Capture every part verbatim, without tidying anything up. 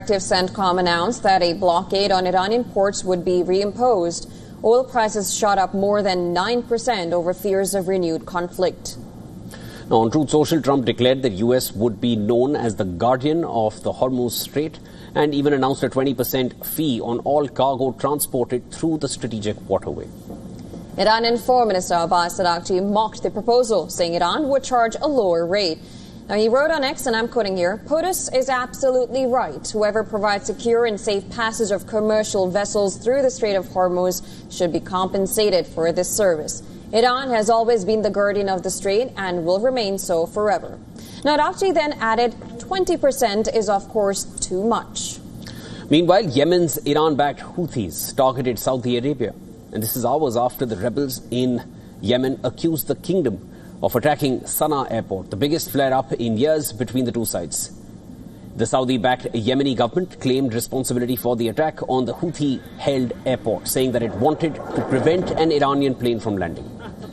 CENTCOM announced that a blockade on Iranian ports would be reimposed. Oil prices shot up more than nine percent over fears of renewed conflict. Now, on Truth Social, Trump declared that U S would be known as the guardian of the Hormuz Strait and even announced a twenty percent fee on all cargo transported through the strategic waterway. Iranian Foreign Minister Abbas Araghchi mocked the proposal, saying Iran would charge a lower rate. Now, he wrote on X, and I'm quoting here, "POTUS is absolutely right. Whoever provides secure and safe passage of commercial vessels through the Strait of Hormuz should be compensated for this service. Iran has always been the guardian of the strait and will remain so forever." Now, Araghchi then added, twenty percent is, of course, too much. Meanwhile, Yemen's Iran-backed Houthis targeted Saudi Arabia. And this is hours after the rebels in Yemen accused the kingdom of attacking Sana'a airport, the biggest flare-up in years between the two sides. The Saudi-backed Yemeni government claimed responsibility for the attack on the Houthi-held airport, saying that it wanted to prevent an Iranian plane from landing.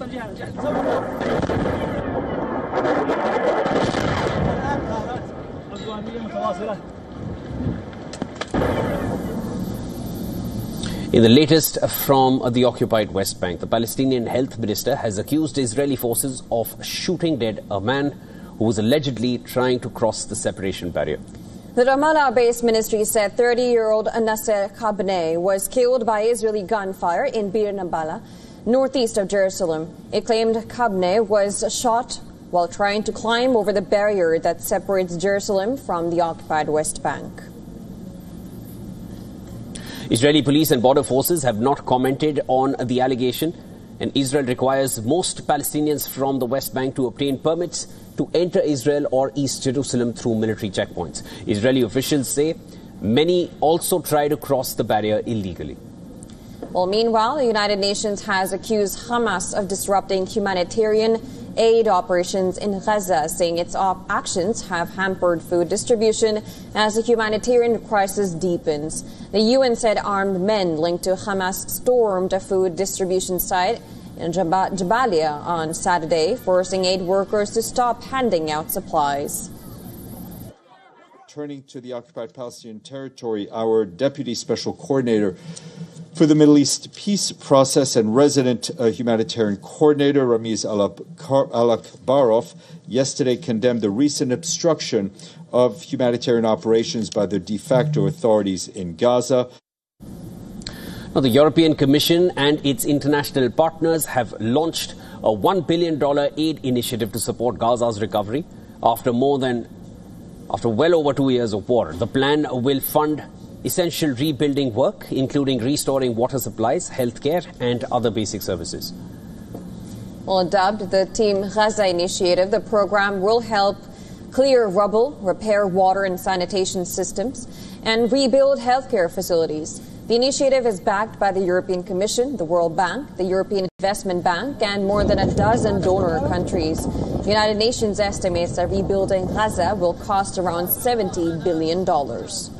In the latest from the occupied West Bank, the Palestinian health minister has accused Israeli forces of shooting dead a man who was allegedly trying to cross the separation barrier. The Ramallah-based ministry said thirty-year-old Nasser Khabneh was killed by Israeli gunfire in Bir Nabala, northeast of Jerusalem. It claimed Khabneh was shot while trying to climb over the barrier that separates Jerusalem from the occupied West Bank. Israeli police and border forces have not commented on the allegation, and Israel requires most Palestinians from the West Bank to obtain permits to enter Israel or East Jerusalem through military checkpoints. Israeli officials say many also try to cross the barrier illegally. Well, meanwhile, the United Nations has accused Hamas of disrupting humanitarian aid operations in Gaza, saying its op actions have hampered food distribution as the humanitarian crisis deepens. The U N said armed men linked to Hamas stormed a food distribution site in Jabalia on Saturday, forcing aid workers to stop handing out supplies. Turning to the occupied Palestinian territory, our Deputy Special Coordinator for the Middle East Peace Process and resident uh, humanitarian coordinator Ramiz Al-Akbarov yesterday condemned the recent obstruction of humanitarian operations by the de facto authorities in Gaza. Now, the European Commission and its international partners have launched a one billion dollars aid initiative to support Gaza's recovery after more than after well over two years of war. The plan will fund essential rebuilding work, including restoring water supplies, healthcare, and other basic services. Well, dubbed the Team Gaza Initiative, the program will help clear rubble, repair water and sanitation systems, and rebuild healthcare facilities. The initiative is backed by the European Commission, the World Bank, the European Investment Bank, and more than a dozen donor countries. The United Nations estimates that rebuilding Gaza will cost around seventy billion dollars.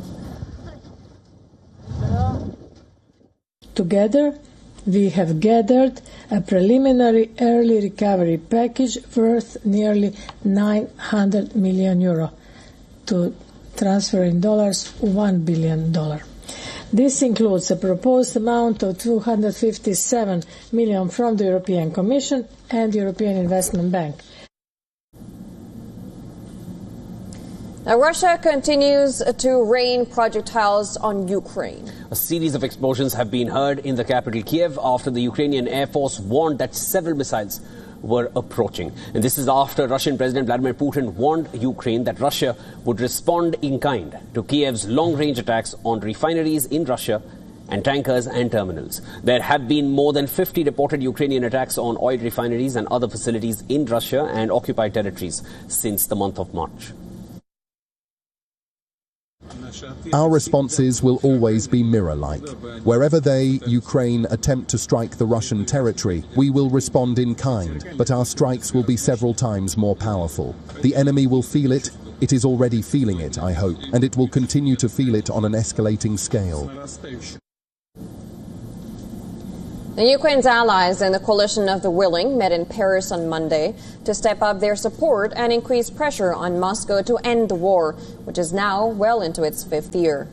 Together, we have gathered a preliminary early recovery package worth nearly nine hundred million euro, to transfer in dollars one billion dollars. This includes a proposed amount of two hundred fifty-seven million dollars from the European Commission and the European Investment Bank. Now, Russia continues to rain projectiles on Ukraine. A series of explosions have been heard in the capital Kiev after the Ukrainian Air Force warned that several missiles were approaching. And this is after Russian President Vladimir Putin warned Ukraine that Russia would respond in kind to Kiev's long-range attacks on refineries in Russia and tankers and terminals. There have been more than fifty reported Ukrainian attacks on oil refineries and other facilities in Russia and occupied territories since the month of March. Our responses will always be mirror-like. Wherever they, Ukraine, attempt to strike the Russian territory, we will respond in kind, but our strikes will be several times more powerful. The enemy will feel it, it is already feeling it, I hope, and it will continue to feel it on an escalating scale. Now, Ukraine's allies in the coalition of the willing met in Paris on Monday to step up their support and increase pressure on Moscow to end the war, which is now well into its fifth year.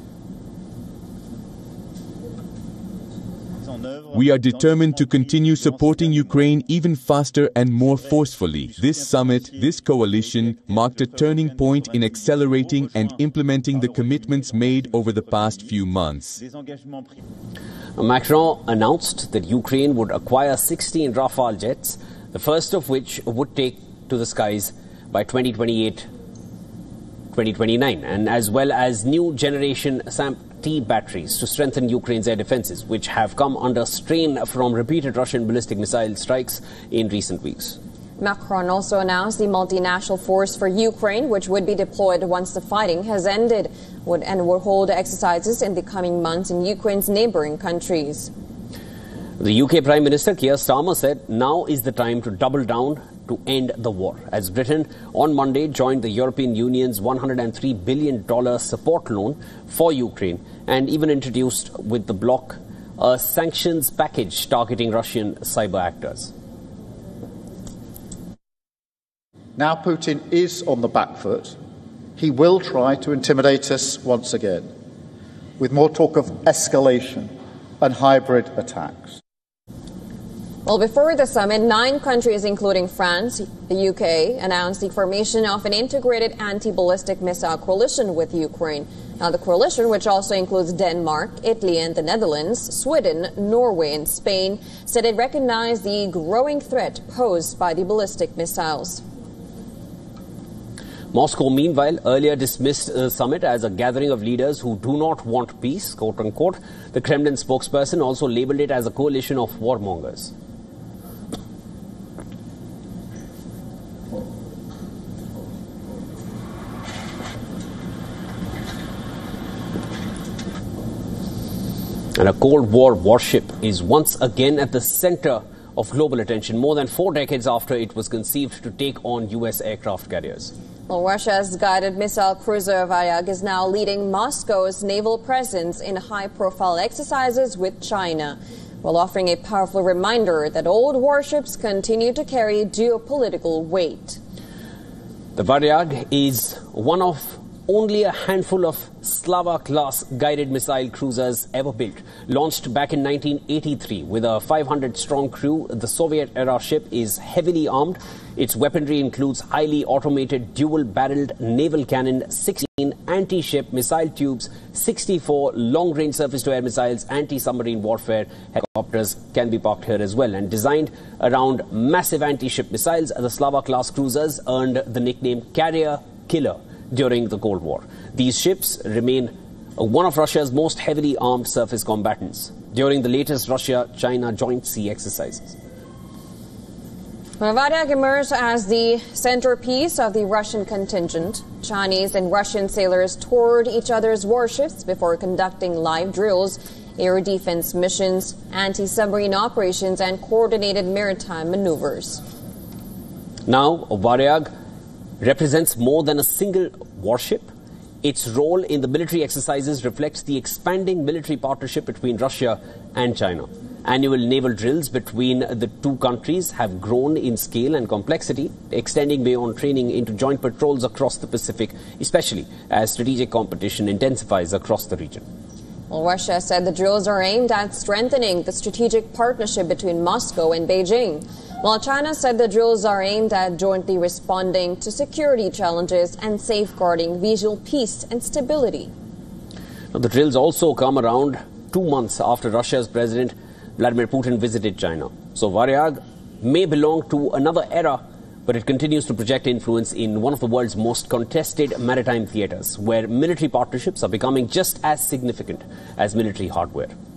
We are determined to continue supporting Ukraine even faster and more forcefully. This summit, this coalition, marked a turning point in accelerating and implementing the commitments made over the past few months. Macron announced that Ukraine would acquire sixteen Rafale jets, the first of which would take to the skies by twenty twenty-eight twenty twenty-nine, and as well as new generation SAM T batteries to strengthen Ukraine's air defenses, which have come under strain from repeated Russian ballistic missile strikes in recent weeks. Macron also announced the multinational force for Ukraine, which would be deployed once the fighting has ended, would, and would hold exercises in the coming months in Ukraine's neighboring countries. The U K Prime Minister Keir Starmer said now is the time to double down to end the war, as Britain on Monday joined the European Union's one hundred three billion dollars support loan for Ukraine and even introduced with the bloc a sanctions package targeting Russian cyber actors. Now Putin is on the back foot. He will try to intimidate us once again, with more talk of escalation and hybrid attacks. Well, before the summit, nine countries, including France, the U K, announced the formation of an integrated anti-ballistic missile coalition with Ukraine. Now, the coalition, which also includes Denmark, Italy and the Netherlands, Sweden, Norway and Spain, said it recognized the growing threat posed by the ballistic missiles. Moscow, meanwhile, earlier dismissed the summit as a gathering of leaders who do not want peace, quote-unquote. The Kremlin spokesperson also labeled it as a coalition of warmongers. And a Cold War warship is once again at the center of global attention, more than four decades after it was conceived to take on U S aircraft carriers. Well, Russia's guided missile cruiser Varyag is now leading Moscow's naval presence in high-profile exercises with China, while offering a powerful reminder that old warships continue to carry geopolitical weight. The Varyag is one of only a handful of Slava-class guided missile cruisers ever built. Launched back in nineteen eighty-three with a five hundred strong crew, the Soviet-era ship is heavily armed. Its weaponry includes highly automated dual-barreled naval cannon, sixteen anti-ship missile tubes, sixty-four long-range surface-to-air missiles, anti-submarine warfare helicopters can be parked here as well. And designed around massive anti-ship missiles, the Slava-class cruisers earned the nickname Carrier Killer during the Cold War. These ships remain one of Russia's most heavily armed surface combatants during the latest Russia-China joint sea exercises. Varyag emerged as the centerpiece of the Russian contingent. Chinese and Russian sailors toured each other's warships before conducting live drills, air defense missions, anti-submarine operations, and coordinated maritime maneuvers. Now, Varyag represents more than a single warship. Its role in the military exercises reflects the expanding military partnership between Russia and China. Annual naval drills between the two countries have grown in scale and complexity, extending beyond training into joint patrols across the Pacific, especially as strategic competition intensifies across the region. Well, Russia said the drills are aimed at strengthening the strategic partnership between Moscow and Beijing, while China said the drills are aimed at jointly responding to security challenges and safeguarding regional peace and stability. Now, the drills also come around two months after Russia's President Vladimir Putin visited China. So Varyag may belong to another era, but it continues to project influence in one of the world's most contested maritime theaters, where military partnerships are becoming just as significant as military hardware.